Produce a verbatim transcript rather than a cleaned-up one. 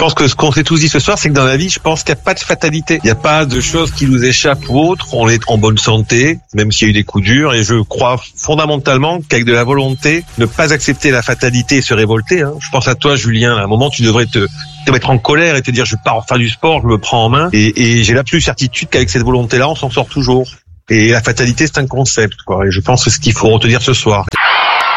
pense que ce qu'on s'est tous dit ce soir, c'est que dans la vie, je pense qu'il n'y a pas de fatalité. Il n'y a pas de choses qui nous échappent ou autres. On est en bonne santé, même s'il y a eu des coups durs. Et je crois fondamentalement qu'avec de la volonté, ne pas accepter la fatalité et se révolter. Hein. Je pense à toi, Julien. À un moment, tu devrais te, te mettre en colère et te dire, je pars faire du sport, je me prends en main. Et, et j'ai l'absolue certitude qu'avec cette volonté-là, on s'en sort toujours. Et la fatalité, c'est un concept, quoi. Et je pense que c'est ce qu'il faut retenir ce soir.